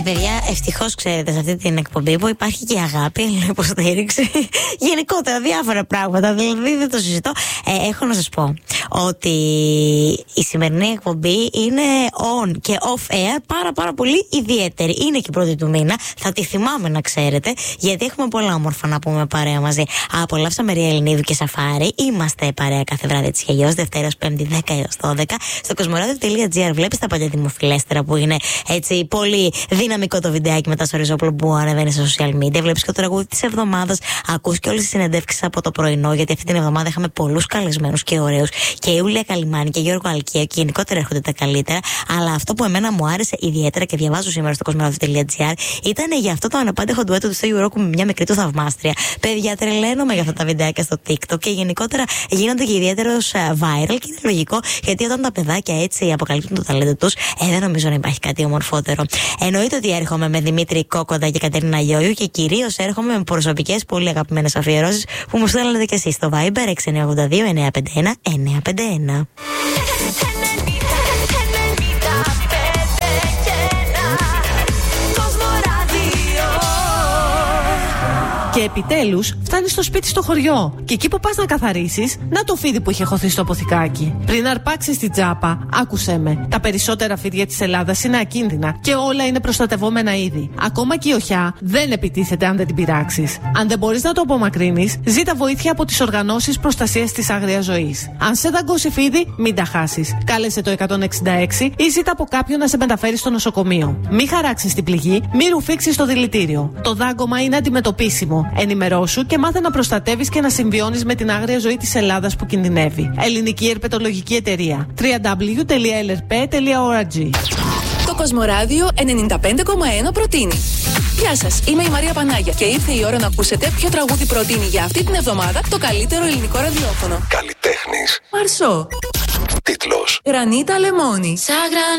Παιδιά, ευτυχώς ξέρετε σε αυτή την εκπομπή που υπάρχει και η αγάπη, η υποστήριξη. Γενικότερα διάφορα πράγματα, δηλαδή δεν το συζητώ. Έχω να σας πω ότι η σημερινή εκπομπή είναι on και off air πάρα πολύ ιδιαίτερη. Είναι και η πρώτη του μήνα, θα τη θυμάμαι να ξέρετε, γιατί έχουμε πολλά όμορφα να πούμε παρέα μαζί. Απολαύσαμε Μαρία Ελληνίδου και Σαφάρι. Είμαστε παρέα κάθε βράδυ έτσι και αλλιώς, Δευτέρα ως Πέμπτη 10 έως 12. Στο κοσμοράδιο.gr βλέπεις τα παλιά δημοφιλέστερα που είναι έτσι πολύ δυναμικό το βιντεάκι με τα Σοριζόπουλο που ανεβαίνει στα social media. Βλέπεις και το τραγούδι της εβδομάδας. Ακούς και όλες τις συνεντεύξεις από το πρωινό, γιατί αυτή την εβδομάδα είχαμε πολλούς καλεσμένους και ωραίους. Και η Ιούλια Καλιμάνη και Γιώργο Αλκαίο, και γενικότερα έρχονται τα καλύτερα. Αλλά αυτό που εμένα μου άρεσε ιδιαίτερα και διαβάζω σήμερα στο κοσμοράδιο.gr ήταν για αυτό το αναπάντεχο ντουέτο του Στέγιου Ρόκου με μια μικρή του θαυμάστρια. Παιδιά, τρελαίνομαι για αυτά τα βιντεάκια στο TikTok και γενικότερα γίνονται και ιδιαίτερος viral και είναι λογικό, γιατί όταν τα παιδάκια έτσι αποκαλύπτουν το ταλέντο τους, δεν νομίζω να υπάρχει κάτι ομορφότερο. Εννοείται ότι έρχομαι με Δημήτρη Κόκοντα και Κατερίνα Γιώργου και κυρίως έρχομαι με προσωπικές πολύ αγαπημένες αφιερώσεις που μου στέλνετε και εσείς στο Viber 6982 951 951. Και επιτέλους φτάνεις στο σπίτι στο χωριό. Και εκεί που πας να καθαρίσεις, να το φίδι που είχε χωθεί στο αποθηκάκι. Πριν αρπάξεις την τσάπα, άκουσέ με. Τα περισσότερα φίδια της Ελλάδας είναι ακίνδυνα και όλα είναι προστατευόμενα είδη. Ακόμα και η οχιά δεν επιτίθεται αν δεν την πειράξεις. Αν δεν μπορείς να το απομακρύνεις, ζήτα βοήθεια από τις οργανώσεις προστασίας της άγριας ζωής. Αν σε δαγκώσει φίδι, μην τα χάσεις. Κάλεσε το 166 ή ζήτα από κάποιον να σε μεταφέρει στο νοσοκομείο. Μην χαράξεις την πληγή, μην ρουφήξεις το δηλητήριο. Το δάγκωμα είναι αντιμετωπίσιμο. Ενημερώσου και μάθε να προστατεύεις και να συμβιώνεις με την άγρια ζωή της Ελλάδας που κινδυνεύει. Ελληνική Ερπετολογική Εταιρεία. www.lrp.org. Το Κοσμοράδιο 95,1 προτείνει. Γεια σας, είμαι η Μαρία Πανάγια και ήρθε η ώρα να ακούσετε ποιο τραγούδι προτείνει για αυτή την εβδομάδα το καλύτερο ελληνικό ραδιόφωνο. Καλλιτέχνης. Μαρσό. Τίτλος. Γρανίτα Λεμόνι.